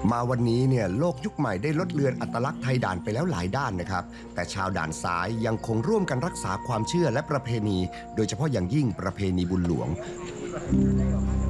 มาวันนี้เนี่ยโลกยุคใหม่ได้ลดเลือนอัตลักษณ์ไทยด่านไปแล้วหลายด้านนะครับแต่ชาวด่านซ้ายยังคงร่วมกันรักษาความเชื่อและประเพณีโดยเฉพาะอย่างยิ่งประเพณีบุญหลวง